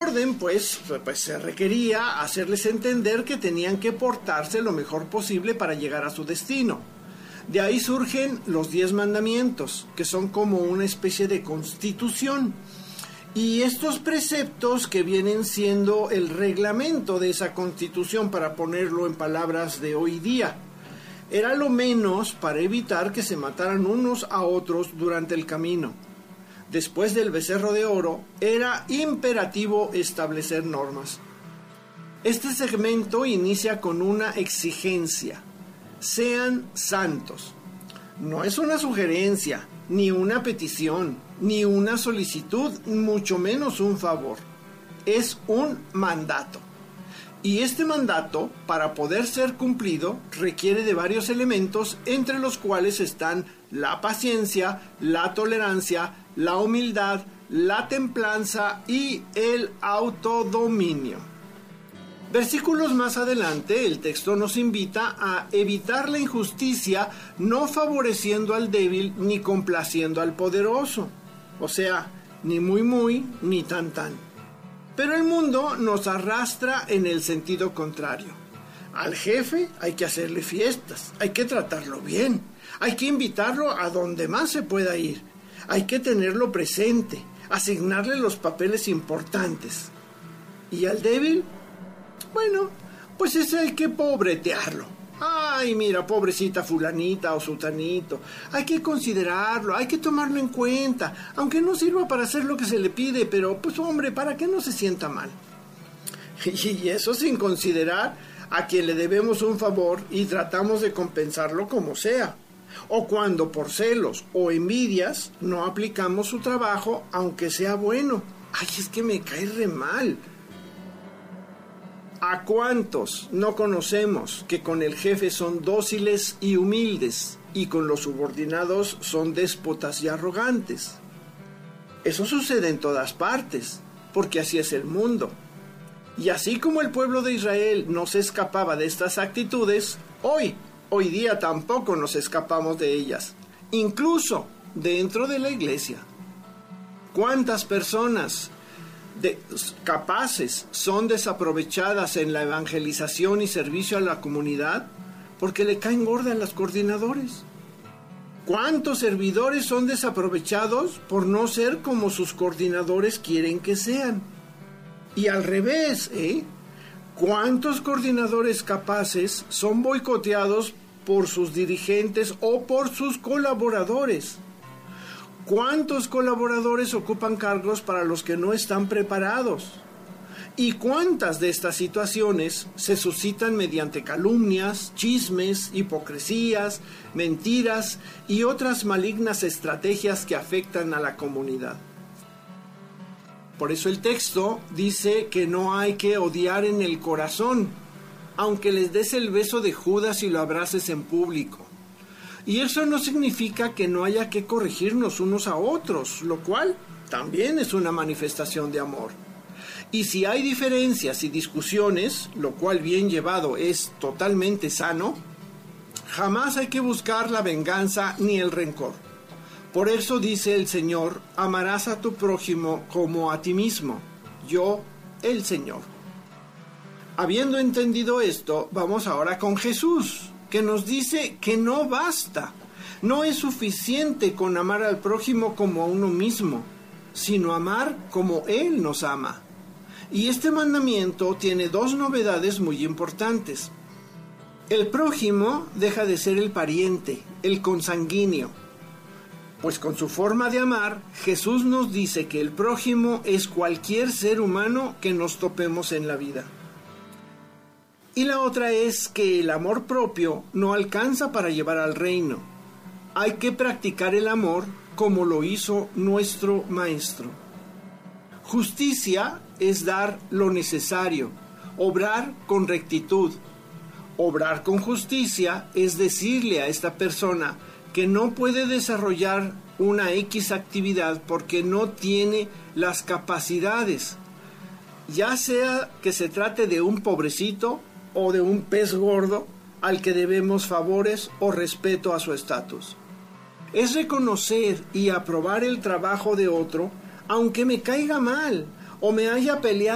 orden, pues se requería hacerles entender que tenían que portarse lo mejor posible para llegar a su destino. De ahí surgen los 10 mandamientos, que son como una especie de constitución. Y estos preceptos que vienen siendo el reglamento de esa constitución, para ponerlo en palabras de hoy día, era lo menos para evitar que se mataran unos a otros durante el camino. Después del becerro de oro, era imperativo establecer normas. Este segmento inicia con una exigencia: sean santos. No es una sugerencia, ni una petición, ni una solicitud, mucho menos un favor. Es un mandato. Y este mandato, para poder ser cumplido, requiere de varios elementos, entre los cuales están la paciencia, la tolerancia, la humildad, la templanza y el autodominio. Versículos más adelante, el texto nos invita a evitar la injusticia, no favoreciendo al débil ni complaciendo al poderoso. O sea, ni muy, ni tan. Pero el mundo nos arrastra en el sentido contrario. Al jefe hay que hacerle fiestas, hay que tratarlo bien, hay que invitarlo a donde más se pueda ir, hay que tenerlo presente, asignarle los papeles importantes. ¿Y al débil? Bueno, pues ese hay que pobretearlo. Ay, mira, pobrecita fulanita o sutanito. Hay que considerarlo, hay que tomarlo en cuenta, aunque no sirva para hacer lo que se le pide, pero pues hombre, para que no se sienta mal. Y eso sin considerar a quien le debemos un favor y tratamos de compensarlo como sea. O cuando por celos o envidias no aplicamos su trabajo, aunque sea bueno. Ay, es que me cae re mal. ¿A cuántos no conocemos que con el jefe son dóciles y humildes y con los subordinados son déspotas y arrogantes? Eso sucede en todas partes, porque así es el mundo. Y así como el pueblo de Israel no se escapaba de estas actitudes, hoy día tampoco nos escapamos de ellas, incluso dentro de la iglesia. ¿Cuántas personas capaces son desaprovechadas en la evangelización y servicio a la comunidad porque le caen gordas las coordinadores? ¿Cuántos servidores son desaprovechados por no ser como sus coordinadores quieren que sean? Y al revés, ¿cuántos coordinadores capaces son boicoteados por sus dirigentes o por sus colaboradores? ¿Cuántos colaboradores ocupan cargos para los que no están preparados? ¿Y cuántas de estas situaciones se suscitan mediante calumnias, chismes, hipocresías, mentiras y otras malignas estrategias que afectan a la comunidad? Por eso el texto dice que no hay que odiar en el corazón, aunque les des el beso de Judas y lo abraces en público. Y eso no significa que no haya que corregirnos unos a otros, lo cual también es una manifestación de amor. Y si hay diferencias y discusiones, lo cual bien llevado es totalmente sano, jamás hay que buscar la venganza ni el rencor. Por eso dice el Señor: amarás a tu prójimo como a ti mismo, yo, el Señor. Habiendo entendido esto, vamos ahora con Jesús, que nos dice que no basta, no es suficiente con amar al prójimo como a uno mismo, sino amar como Él nos ama. Y este mandamiento tiene 2 novedades muy importantes. El prójimo deja de ser el pariente, el consanguíneo, pues con su forma de amar, Jesús nos dice que el prójimo es cualquier ser humano que nos topemos en la vida. Y la otra es que el amor propio no alcanza para llevar al reino. Hay que practicar el amor como lo hizo nuestro Maestro. Justicia es dar lo necesario, obrar con rectitud. Obrar con justicia es decirle a esta persona que no puede desarrollar una X actividad porque no tiene las capacidades, ya sea que se trate de un pobrecito o de un pez gordo al que debemos favores o respeto a su estatus. Es reconocer y aprobar el trabajo de otro, aunque me caiga mal o me haya peleado